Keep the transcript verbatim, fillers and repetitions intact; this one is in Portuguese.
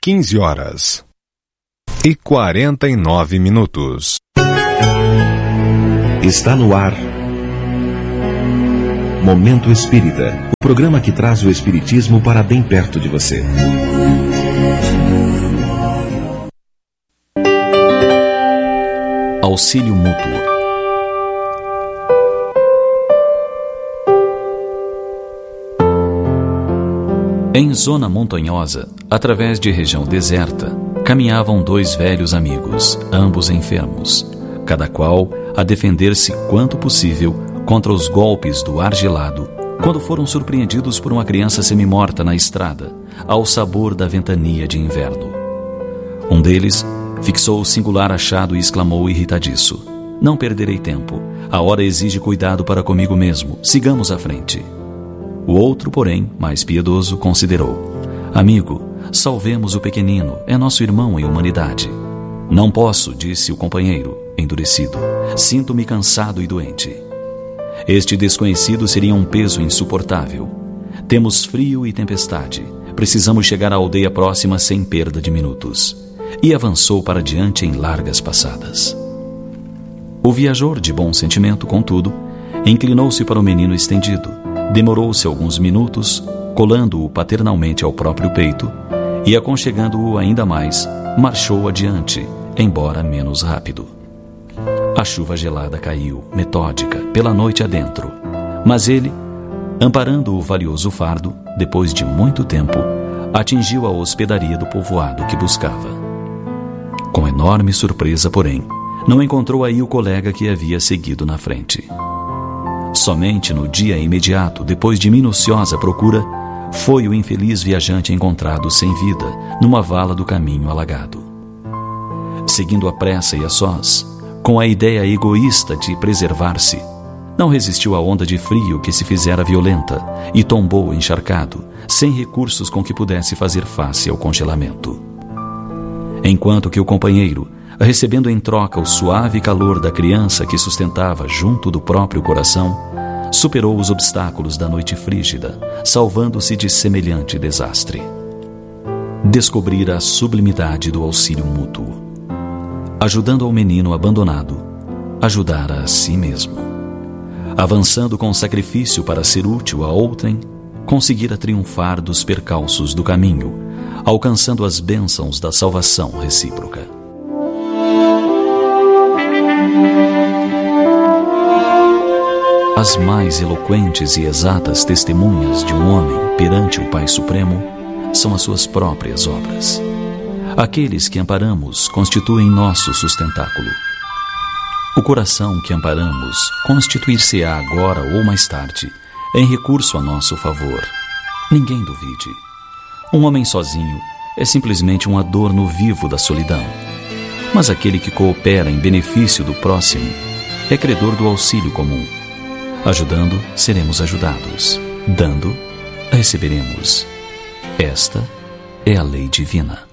quinze horas e quarenta e nove minutos. Está no ar Momento Espírita, o programa que traz o Espiritismo para bem perto de você. Auxílio mútuo. Em zona montanhosa, através de região deserta, caminhavam dois velhos amigos, ambos enfermos, cada qual a defender-se quanto possível contra os golpes do ar gelado, quando foram surpreendidos por uma criança semimorta na estrada, ao sabor da ventania de inverno. Um deles fixou o singular achado e exclamou irritadiço: "Não perderei tempo, a hora exige cuidado para comigo mesmo, sigamos à frente." O outro, porém, mais piedoso, considerou: "Amigo, salvemos o pequenino, é nosso irmão em humanidade." "Não posso", disse o companheiro, endurecido. "Sinto-me cansado e doente." Este desconhecido seria um peso insuportável. "Temos frio e tempestade. Precisamos chegar à aldeia próxima sem perda de minutos." E avançou para diante em largas passadas. O viajor, de bom sentimento, contudo, inclinou-se para o menino estendido, demorou-se alguns minutos, colando-o paternalmente ao próprio peito e, aconchegando-o ainda mais, marchou adiante, embora menos rápido. A chuva gelada caiu, metódica, pela noite adentro, mas ele, amparando o valioso fardo, depois de muito tempo, atingiu a hospedaria do povoado que buscava. Com enorme surpresa, porém, não encontrou aí o colega que havia seguido na frente. Somente no dia imediato, depois de minuciosa procura, foi o infeliz viajante encontrado sem vida, numa vala do caminho alagado. Seguindo a pressa e a sós, com a ideia egoísta de preservar-se, não resistiu à onda de frio que se fizera violenta e tombou encharcado, sem recursos com que pudesse fazer face ao congelamento. Enquanto que o companheiro, recebendo em troca o suave calor da criança que sustentava junto do próprio coração, superou os obstáculos da noite frígida, salvando-se de semelhante desastre. Descobrira a sublimidade do auxílio mútuo. Ajudando ao menino abandonado, ajudara a si mesmo. Avançando com sacrifício para ser útil a outrem, conseguira triunfar dos percalços do caminho, alcançando as bênçãos da salvação recíproca. As mais eloquentes e exatas testemunhas de um homem perante o Pai Supremo são as suas próprias obras. Aqueles que amparamos constituem nosso sustentáculo. O coração que amparamos constituir-se-á agora ou mais tarde em recurso a nosso favor. Ninguém duvide. Um homem sozinho é simplesmente um adorno vivo da solidão. Mas aquele que coopera em benefício do próximo é credor do auxílio comum. Ajudando, seremos ajudados. Dando, receberemos. Esta é a lei divina.